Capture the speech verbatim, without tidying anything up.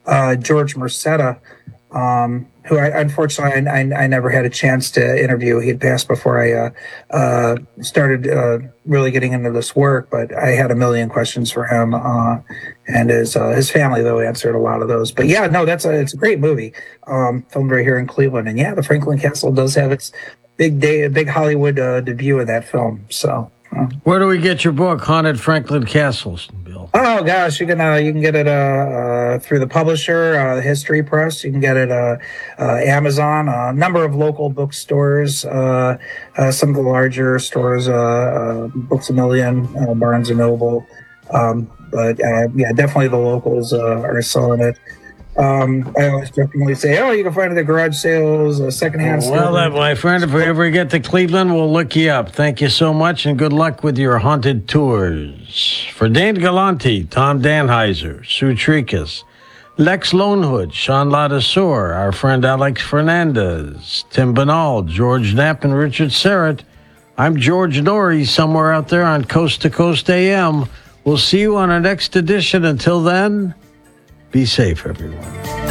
uh, George Merceda, um, who I, unfortunately I, I, I never had a chance to interview. He had passed before I uh, uh, started uh, really getting into this work, but I had a million questions for him, uh, and his uh, his family though answered a lot of those. But yeah, no, that's a it's a great movie, um, filmed right here in Cleveland, and yeah, the Franklin Castle does have its big day, big Hollywood uh, debut of that film. So. Uh, Where do we get your book, Haunted Franklin Castles, Bill? Oh gosh, you can uh, you can get it uh, uh, through the publisher, uh, the History Press. You can get it uh, uh, Amazon, a number of local bookstores, uh, uh, some of the larger stores, uh, uh, Books a Million, uh, Barnes and Noble. Um, but uh, yeah, definitely the locals uh, are selling it. Um, I always definitely say, oh, you can find it at garage sales, uh, secondhand. Well, then, my friend, if we ever get to Cleveland, we'll look you up. Thank you so much, and good luck with your haunted tours. For Dane Galante, Tom Danheiser, Sue Trikas, Lex Lonehood, Sean Ladassour, our friend Alex Fernandez, Tim Banal, George Knapp, and Richard Serrett, I'm George Norrie, somewhere out there on Coast to Coast A M. We'll see you on our next edition. Until then, be safe, everyone.